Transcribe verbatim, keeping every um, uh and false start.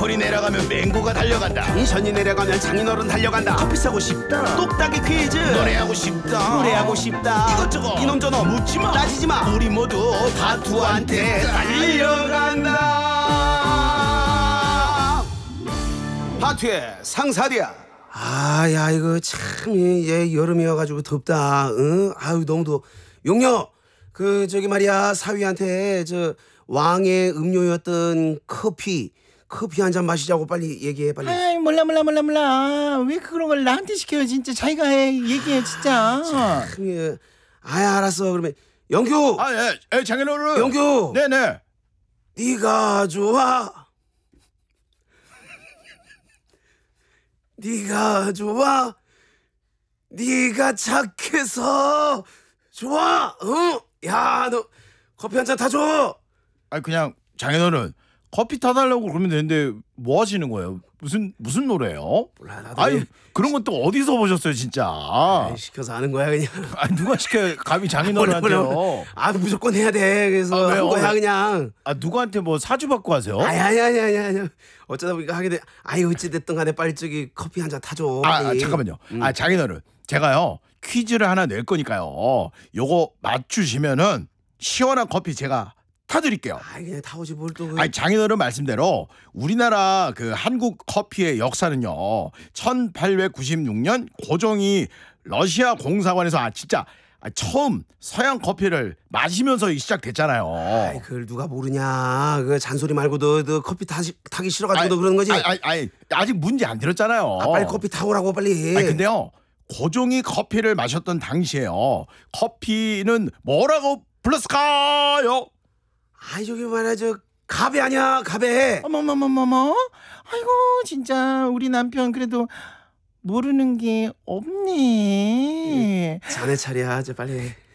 앵콜이 내려가면 맹구가 달려간다. 텐션이 내려가면 장인어른 달려간다. 커피 사고 싶다. 똑딱이 퀴즈. 노래하고 싶다. 노래하고 싶다. 이것저것 이놈 저놈 묻지마. 따지지마. 우리 모두 다투한테 달려간다. 파투의 상사디야. 아야 이거 참얘 여름이어가지고 덥다. 응? 아유 너무 더워. 용녀 그 저기 말이야 사위한테 저 왕의 음료였던 커피 커피 한 잔 마시자고 빨리 얘기해 빨리. 아이 몰라 몰라 몰라 몰라 왜 그런 걸 나한테 시켜요 진짜 자기가 해 얘기해 진짜. 참, 예. 아야 알았어 그러면 영규. 아, 예, 예 장인어른. 영규. 네네. 네가 좋아. 네가 좋아. 네가 착해서 좋아. 응? 야, 너 커피 한 잔 타줘. 아, 그냥 장인어른 커피 타달라고 그러면 되는데 뭐 하시는 거예요? 무슨 무슨 노래예요? 몰라 나도. 아니 그냥 그런 건 또 어디서 보셨어요 진짜? 아이, 시켜서 하는 거야 그냥. 아 누가 시켜 감히 장인어른한테요? 아 무조건 해야 돼. 그래서 아, 한 왜요? 거야 왜? 그냥. 아 누구한테 뭐 사주 받고 하세요? 아니 아니 아니 아니 아니. 어쩌다 보니까 하게 돼. 아이 어찌 됐든 간에 빨리 저기 커피 한 잔 타줘. 아, 아 빨리. 잠깐만요. 음. 아 장인어른 제가요 퀴즈를 하나 낼 거니까요. 요거 맞추시면은 시원한 커피 제가 타드릴게요. 아이 그냥 타오지 뭘 또. 그... 아니 장인어른 말씀대로 우리나라 그 한국 커피의 역사는요 천팔백구십육 년 고종이 러시아 공사관에서 아 진짜 아, 처음 서양 커피를 마시면서 시작됐잖아요. 아이 그걸 누가 모르냐. 그 잔소리 말고 너, 너 커피 타시, 타기 싫어가지고 너 그러는 거지. 아니, 아니, 아니, 아직 문제 안 들었잖아요. 아, 빨리 커피 타오라고 빨리. 아니 근데요 고종이 커피를 마셨던 당시에요 커피는 뭐라고 불렀을까요? 아이 저기 말이야 저 가베 아니야 가베. 어머머머머머 아이고 진짜 우리 남편 그래도 모르는 게 없네. 자네 차례야 저 빨리.